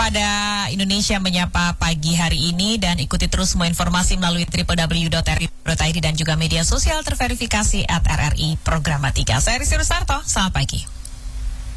pada Indonesia Menyapa pagi hari ini dan ikuti terus semua informasi melalui www.rri.id dan juga media sosial terverifikasi @RRI Programa 3. Saya Rizky Rusarto, selamat pagi.